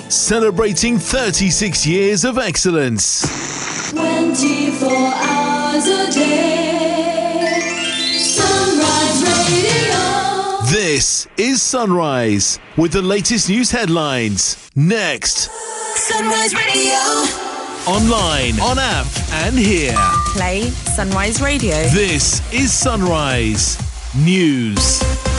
celebrating 36 years of excellence. 24 hours a day. Sunrise Radio. This is Sunrise with the latest news headlines. Next. Sunrise Radio. Online, on app, and here. Play Sunrise Radio. This is Sunrise News.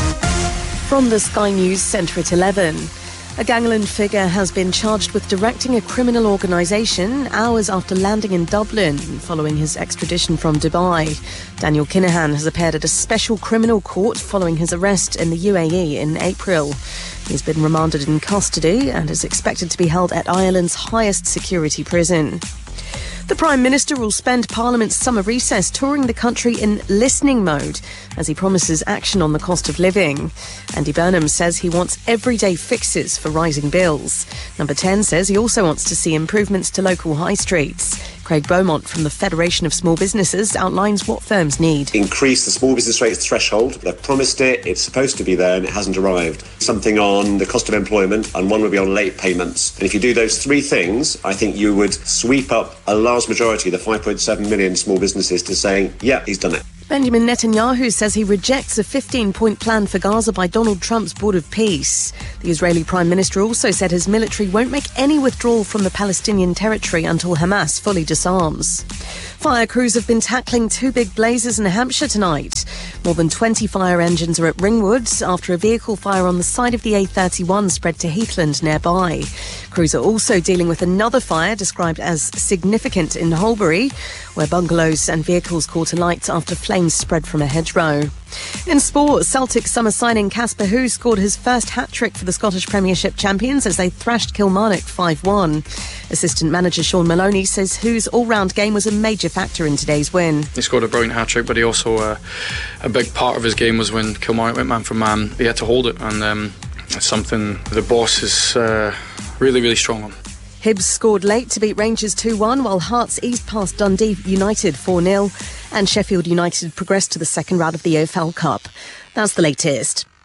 From the Sky News Centre at 11. A gangland figure has been charged with directing a criminal organisation hours after landing in Dublin following his extradition from Dubai. Daniel Kinahan has appeared at a special criminal court following his arrest in the UAE in April. He's been remanded in custody and is expected to be held at Ireland's highest security prison. The Prime Minister will spend Parliament's summer recess touring the country in listening mode as he promises action on the cost of living. Andy Burnham says he wants everyday fixes for rising bills. Number 10 says he also wants to see improvements to local high streets. Craig Beaumont from the Federation of Small Businesses outlines what firms need. Increase the small business rates threshold. They've promised it, it's supposed to be there and it hasn't arrived. Something on the cost of employment and one would be on late payments. And if you do those three things, I think you would sweep up a large majority of the 5.7 million small businesses to saying, yeah, he's done it. Benjamin Netanyahu says he rejects a 15-point plan for Gaza by Donald Trump's Board of Peace. The Israeli Prime Minister also said his military won't make any withdrawal from the Palestinian territory until Hamas fully disarms. Fire crews have been tackling two big blazes in Hampshire tonight. More than 20 fire engines are at Ringwood after a vehicle fire on the side of the A31 spread to Heathland nearby. Crews are also dealing with another fire described as significant in Holbury, where bungalows and vehicles caught alight after flames spread from a hedgerow. In sport, Celtic summer signing Casper Hu scored his first hat-trick for the Scottish Premiership champions as they thrashed Kilmarnock 5-1. Assistant manager Sean Maloney says Hu's all-round game was a major factor in today's win. He scored a brilliant hat-trick, but he also, a big part of his game was when Kilmarnock went man for man. He had to hold it, and it's something the boss is really, really strong on. Hibs scored late to beat Rangers 2-1, while Hearts eased past Dundee United 4-0, and Sheffield United progressed to the second round of the EFL Cup. That's the latest.